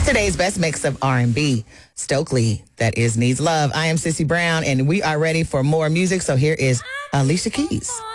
Today's best mix of R&B. Stokely, that is Needs Love. I am Sissy Brown, and we are ready for more music. So here is Alicia Keys.